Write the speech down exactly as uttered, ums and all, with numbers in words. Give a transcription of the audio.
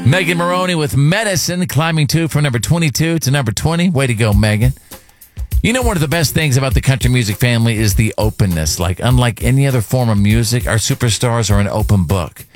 Megan Maroney with Medicine, climbing two from number twenty-two to number twenty. Way to go, Megan. You know, one of the best things about the country music family is the openness. Like, unlike any other form of music, our superstars are an open book.